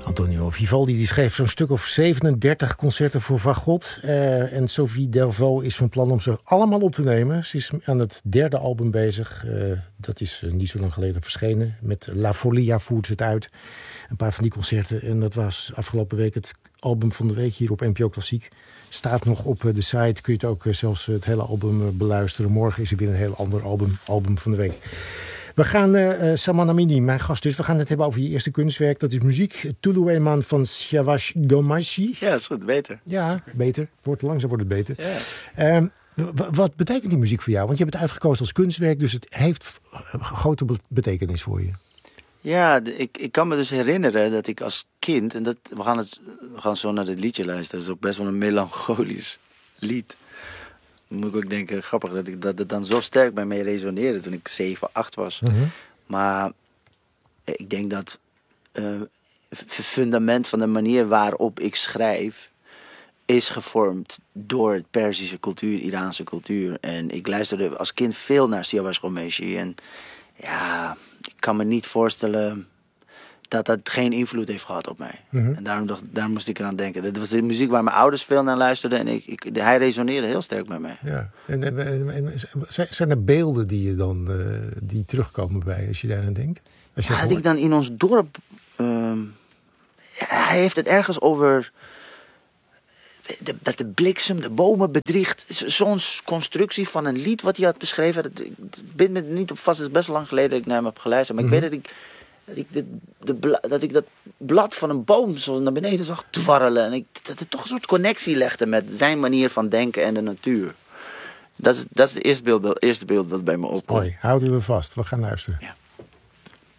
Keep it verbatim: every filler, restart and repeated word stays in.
Antonio Vivaldi die schreef zo'n stuk of zevenendertig concerten voor Fagot. Uh, en Sophie Delvaux is van plan om ze allemaal op te nemen. Ze is aan het derde album bezig. Uh, dat is uh, niet zo lang geleden verschenen. Met La Folia voert ze het uit. Een paar van die concerten. En dat was afgelopen week het album van de week hier op N P O Klassiek. Staat nog op uh, de site. Kun je het ook uh, zelfs het hele album uh, beluisteren. Morgen is er weer een heel ander album. Album van de week. We gaan, uh, Saman Amini, mijn gast dus, we gaan het hebben over je eerste kunstwerk. Dat is muziek, Tulueman van Siavash Ghomeshi. Ja, dat is goed, beter. Ja, beter. Wordt langzaam wordt het beter. Ja. Um, w- wat betekent die muziek voor jou? Want je hebt het uitgekozen als kunstwerk, dus het heeft grote be- betekenis voor je. Ja, de, ik, ik kan me dus herinneren dat ik als kind, en dat, we, gaan het, we gaan zo naar het liedje luisteren, dat is ook best wel een melancholisch lied. Dan moet ik ook denken, grappig dat, ik, dat het dan zo sterk bij mij resoneerde toen ik zeven, acht was. Mm-hmm. Maar ik denk dat uh, het fundament van de manier waarop ik schrijf is gevormd door het Perzische cultuur, Iraanse cultuur. En ik luisterde als kind veel naar Siavash Ghomeshi. En ja, ik kan me niet voorstellen dat dat geen invloed heeft gehad op mij. Mm-hmm. En daarom, dacht, daarom moest ik eraan denken. Dat was de muziek waar mijn ouders veel naar luisterden. En ik, ik, hij resoneerde heel sterk met mij. Ja. En, en, en, en zijn er beelden die je dan uh, die terugkomen bij als je daaraan denkt? Als je ja, dat ik dan in ons dorp... Uh, ja, hij heeft het ergens over... De, dat de bliksem de bomen bedriegt. Zo'n constructie van een lied wat hij had beschreven. Dat, ik ben me er niet op vast. Het is best lang geleden dat ik naar hem heb geluisterd. Maar mm-hmm. ik weet dat ik... Dat ik, de, de, dat ik dat blad van een boom zo naar beneden zag dwarrelen. En ik, dat het toch een soort connectie legde met zijn manier van denken en de natuur. Dat is, dat is het eerste beeld, het eerste beeld dat bij me opkomt. Mooi, houden we vast. We gaan luisteren. Ja.